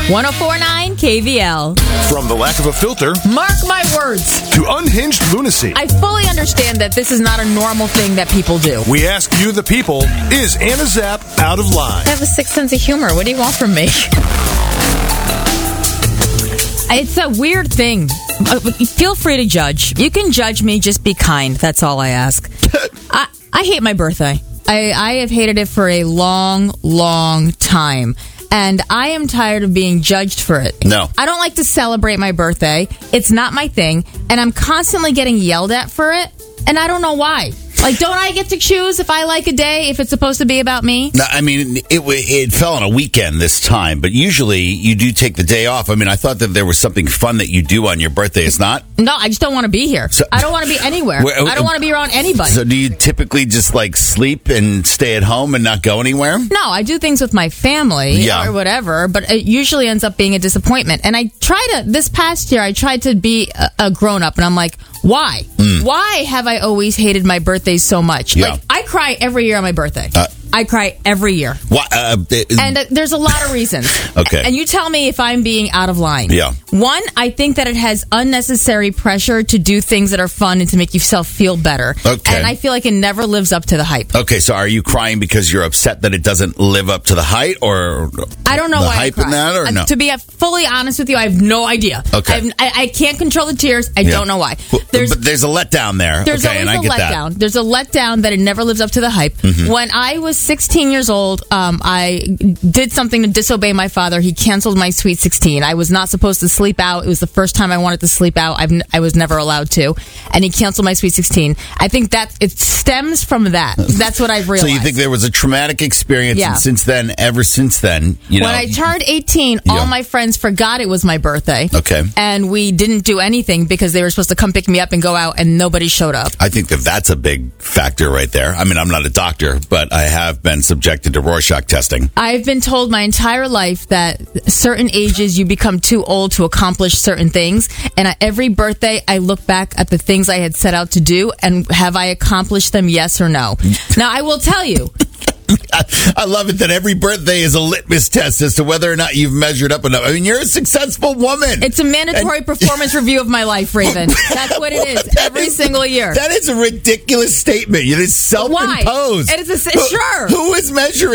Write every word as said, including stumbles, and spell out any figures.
one oh four point nine K V L. From the lack of a filter Mark my words. to unhinged lunacy, I fully understand that this is not a normal thing that people do. we ask you, the people, is Anna Zapp out of line? I have a sick sense of humor. What do you want from me? It's a weird thing. Uh, feel free to judge. You can judge me, just be kind. That's all I ask. I, I hate my birthday. I, I have hated it for a long, long time. And I am tired of being judged for it. No. I don't like to celebrate my birthday. It's not my thing. And I'm constantly getting yelled at for it. And I don't know why. Like, don't I get to choose if I like a day, if it's supposed to be about me? No, I mean, it it fell on a weekend this time, but usually you do take the day off. I mean, I thought that there was something fun that you do on your birthday. It's not? No, I just don't want to be here. So, I don't want to be anywhere. Where- I don't want to be around anybody. So do you typically just, like, sleep and stay at home and not go anywhere? No, I do things with my family Yeah. or whatever, but it usually ends up being a disappointment. And I try to, this past year, I tried to be a, a grown-up, and I'm like, why? Mm. Why have I always hated my birthdays so much? Yeah. Like, I cry every year on my birthday. Uh, I cry every year. Why, uh, And uh, there's a lot of reasons. Okay. And you tell me if I'm being out of line. Yeah. One, I think that it has unnecessary pressure to do things that are fun and to make yourself feel better. Okay. And I feel like it never lives up to the hype. Okay, so are you crying because you're upset that it doesn't live up to the hype, or I don't know the why hype I cry. in that, or Uh, no? To be uh, fully honest with you, I have no idea. Okay. I, have, I, I can't control the tears. I Yeah. don't know why. Well, There's but there's a letdown there. There's okay, always and I a get that. letdown. There's a letdown that it never lives up to the hype. Mm-hmm. When I was sixteen years old, um, I did something to disobey my father. He canceled my Sweet sixteen. I was not supposed to sleep out. It was the first time I wanted to sleep out. I've, n- I was never allowed to. And he canceled my Sweet sixteen. I think that it stems from that. That's what I've So realized. you think there was a traumatic experience, Yeah. and since then, ever since then, you know. When I turned eighteen, Yeah. all my friends forgot it was my birthday. Okay. And we didn't do anything because they were supposed to come pick me up and go out, and nobody showed up. I think that that's a big factor right there. I mean, I'm not a doctor, but I have been subjected to Rorschach testing. I've been told my entire life that certain ages you become too old to accomplish certain things. And at every birthday, I look back at the things I had set out to do, and have I accomplished them, yes or no? Now, I will tell you. I, I love it that every birthday is a litmus test as to whether or not you've measured up enough. I mean, you're a successful woman. It's a mandatory And- performance review of my life, Raven. That's what it is, That every is- single year. That is a ridiculous statement. It is self-imposed. Why? It is a, Who- sure. Who is measuring?